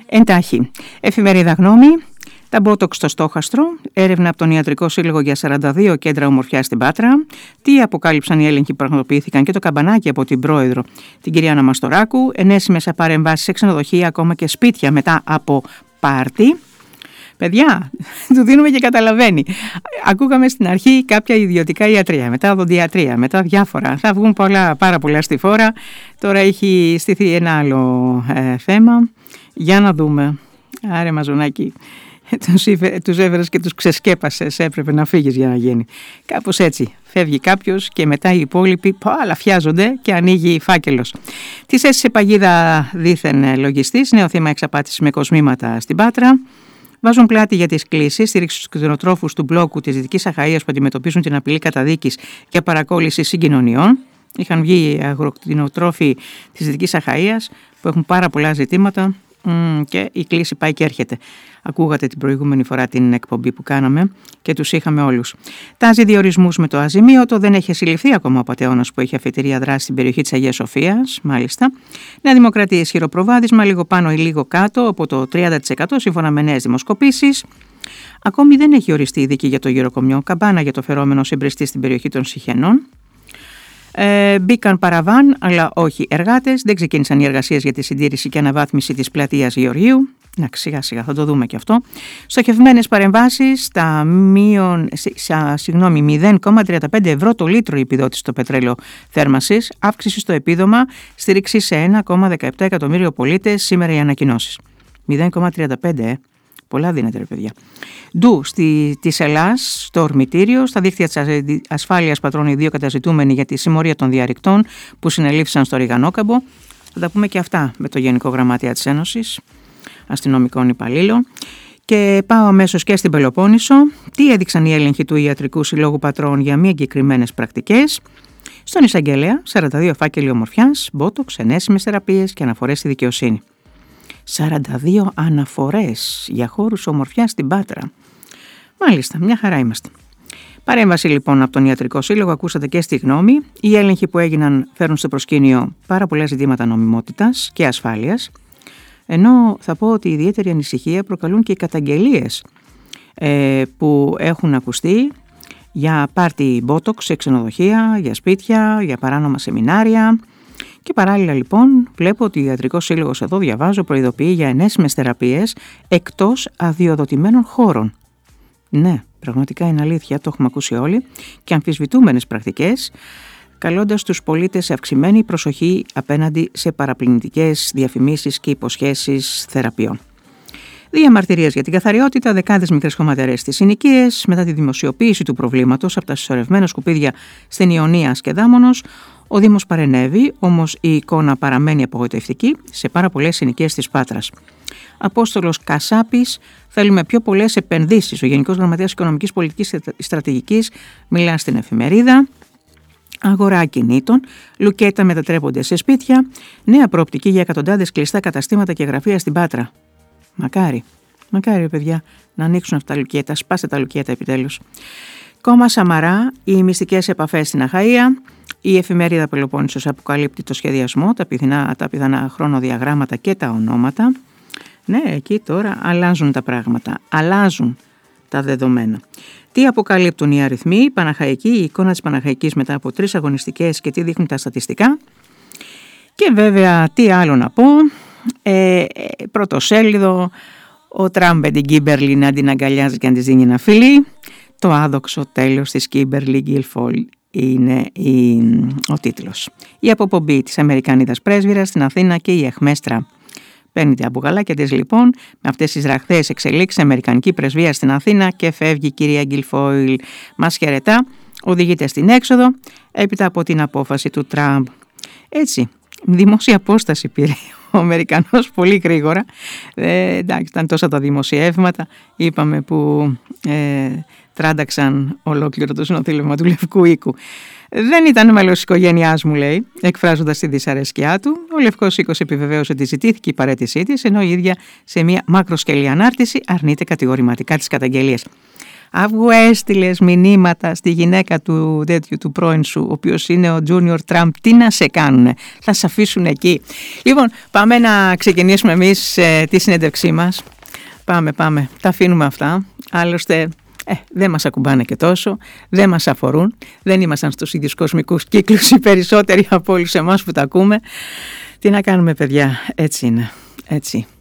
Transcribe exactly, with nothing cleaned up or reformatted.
Εντάχει, εφημερίδα Γνώμη, τα μπότοξ στο στόχαστρο, έρευνα από τον Ιατρικό Σύλλογο για σαράντα δύο κέντρα ομορφιάς στην Πάτρα, τι αποκάλυψαν οι έλεγχοι που πραγματοποιήθηκαν και το καμπανάκι από την πρόεδρο, την κυρία Αναμαστοράκου, ενέσιμες παρεμβάσεις σε ξενοδοχεία, ακόμα και σπίτια μετά από πάρτι. Παιδιά, του δίνουμε και καταλαβαίνει. Ακούγαμε στην αρχή κάποια ιδιωτικά ιατρία, μετά οδοντιατρία, μετά διάφορα. Θα βγουν πολλά, πάρα πολλά στη φόρα. Τώρα έχει στηθεί ένα άλλο ε, θέμα. Για να δούμε. Άρε μαζονάκι, τους, τους έφερες και τους ξεσκέπασες, έπρεπε να φύγεις για να γίνει. Κάπως έτσι. Φεύγει κάποιος και μετά οι υπόλοιποι αλαφιάζονται και ανοίγει φάκελος. Της έσης σε παγίδα δήθεν λογιστής, νέο θύμα εξαπάτησης με κοσμήματα στην Πάτρα. Βάζουν πλάτη για τις κλήσεις, στήριξη στους κτηνοτρόφους του μπλόκου της Δυτικής Αχαΐας που αντιμετωπίζουν την απειλή καταδίκης για παρακόλληση συγκοινωνιών. Είχαν βγει οι αγροκτηνοτρόφοι της Δυτικής Αχαΐας που έχουν πάρα πολλά ζητήματα και η κλήση πάει και έρχεται. Ακούγατε την προηγούμενη φορά την εκπομπή που κάναμε και τους είχαμε όλους. Τάζει διορισμούς με το αζημίωτο, δεν έχει συλληφθεί ακόμα ο πατεώνας που έχει αφετηρία δράση στην περιοχή της Αγίας Σοφίας, μάλιστα. Νέα Δημοκρατία ισχυρό προβάδισμα, λίγο πάνω ή λίγο κάτω από το τριάντα τοις εκατό σύμφωνα με νέες δημοσκοπήσεις. Ακόμη δεν έχει οριστεί η δίκη για το γεροκομιό, καμπάνα για το φερόμενο συμπριστή στην περιοχή των Σιχενών. Ε, μπήκαν παραβάν, αλλά όχι εργάτες. Δεν ξεκίνησαν οι εργασίες για τη συντήρηση και αναβάθμιση της πλατείας Γεωργίου. Να, σιγά σιγά θα το δούμε και αυτό. Στοχευμένες παρεμβάσεις στα μείον, συγγνώμη, μηδέν κόμμα τριάντα πέντε ευρώ το λίτρο η επιδότηση στο πετρέλαιο θέρμανσης, αύξηση στο επίδομα, στήριξη σε ένα κόμμα δεκαεπτά εκατομμύριο πολίτες, σήμερα οι ανακοινώσεις. μηδέν κόμμα τριάντα πέντε, ε. Πολλά δίνεται, ρε παιδιά. Ντου στη, της Ελλάς, στο ορμητήριο, στα δίκτυα της ασφάλειας πατρών οι δύο καταζητούμενοι για τη συμμορία των διαρρηκτών που συνελήφθησαν στο Ριγανόκαμπο. Θα τα πούμε και αυτά με το Γενικό Γραμματέα της Ένωσης Αστυνομικών Υπαλλήλων. Και πάω αμέσως και στην Πελοπόννησο. Τι έδειξαν οι έλεγχοι του Ιατρικού Συλλόγου Πατρών για μη εγκεκριμένες πρακτικές. Στον Εισαγγελέα, σαράντα δύο φάκελοι ομορφιάς, μπότοξ, ενέσιμες θεραπείες και αναφορές στη δικαιοσύνη. σαράντα δύο αναφορές για χώρους ομορφιάς στην Πάτρα. Μάλιστα, μια χαρά είμαστε. Παρέμβαση λοιπόν από τον Ιατρικό Σύλλογο, ακούσατε και στη Γνώμη. Οι έλεγχοι που έγιναν φέρνουν στο προσκήνιο πάρα πολλά ζητήματα νομιμότητας και ασφάλειας. Ενώ θα πω ότι ιδιαίτερη ανησυχία προκαλούν και οι καταγγελίες ε, που έχουν ακουστεί για πάρτι μπότοξ σε ξενοδοχεία, για σπίτια, για παράνομα σεμινάρια. Και παράλληλα λοιπόν βλέπω ότι ο Ιατρικός Σύλλογος, εδώ διαβάζω, προειδοποιεί για ενέσιμες θεραπείες εκτός αδειοδοτημένων χώρων. Ναι, πραγματικά είναι αλήθεια, το έχουμε ακούσει όλοι, και αμφισβητούμενες πρακτικές, καλώντας τους πολίτες σε αυξημένη προσοχή απέναντι σε παραπλανητικές διαφημίσεις και υποσχέσεις θεραπείων. Διαμαρτυρίες για την καθαριότητα, δεκάδες μικρές χωματερές στις συνοικίες, μετά τη δημοσιοποίηση του προβλήματος από τα συσσωρευμένα σκουπίδια στην Ιωνία και Δάμονος. Ο Δήμος παρενέβη, όμως η εικόνα παραμένει απογοητευτική σε πάρα πολλές συνοικίες της Πάτρας. Απόστολος Κασάπης, θέλουμε πιο πολλές επενδύσεις. Ο Γενικός Γραμματέας Οικονομικής Πολιτικής Στρατηγικής μιλά στην εφημερίδα. Αγορά ακινήτων, λουκέτα μετατρέπονται σε σπίτια, νέα προοπτική για εκατοντάδες κλειστά καταστήματα και γραφεία στην Πάτρα. Μακάρι, μακάρι παιδιά, να ανοίξουν αυτά τα λουκέτα, σπάστε τα λουκέτα επιτέλους. Κόμμα Σαμαρά, οι μυστικές επαφές στην Αχαΐα. Η εφημερίδα Πελοπόννησος αποκαλύπτει το σχεδιασμό, τα πιθανά, τα πιθανά χρονοδιαγράμματα και τα ονόματα. Ναι, εκεί τώρα αλλάζουν τα πράγματα, αλλάζουν τα δεδομένα. Τι αποκαλύπτουν οι αριθμοί, η Παναχαϊκή, η εικόνα της Παναχαϊκής μετά από τρεις αγωνιστικές και τι δείχνουν τα στατιστικά. Και βέβαια τι άλλο να πω, ε, πρωτοσέλιδο, ο Τραμπ με την Κίμπερλι να την αγκαλιάζει και να της δίνει ένα φιλί. Το άδοξο τέλος της Κίμπερλι Γκίλφολ είναι η, ο τίτλος. Η αποπομπή της Αμερικανίδας πρέσβυρας στην Αθήνα και η εχμέστρα. Παίρνει τα μπουγαλάκια της λοιπόν με αυτές τις ραχθαίες εξελίξεις, Αμερικανική πρεσβεία στην Αθήνα και φεύγει η κυρία Γκίλφολ. Μας χαιρετά, οδηγείται στην έξοδο έπειτα από την απόφαση του Τραμπ. Έτσι, δημόσια απόσταση πήρε ο Αμερικανός πολύ γρήγορα. Ε, εντάξει, ήταν τόσα τα δημοσιεύματα, είπαμε, που ε, τράνταξαν ολόκληρο το συνοθήλευμα του Λευκού Οίκου. Δεν ήταν μέλος της οικογένειάς μου, λέει, εκφράζοντας τη δυσαρέσκειά του. Ο Λευκός Οίκος επιβεβαίωσε ότι ζητήθηκε η παραίτησή της, ενώ η ίδια σε μια μακροσκελή ανάρτηση αρνείται κατηγορηματικά τις καταγγελίες. Αφού έστειλες μηνύματα στη γυναίκα του τέτοιου του πρώην σου, ο οποίος είναι ο Junior Trump, τι να σε κάνουνε, θα σε αφήσουν εκεί. Λοιπόν, πάμε να ξεκινήσουμε εμείς ε, τη συνέντευξή μας. Πάμε, πάμε, τα αφήνουμε αυτά. Άλλωστε, ε, δεν μας ακουμπάνε και τόσο, δεν μας αφορούν. Δεν ήμασταν στους ίδιους κοσμικούς κύκλους οι περισσότεροι από όλους εμάς που τα ακούμε. Τι να κάνουμε, παιδιά, έτσι είναι, έτσι.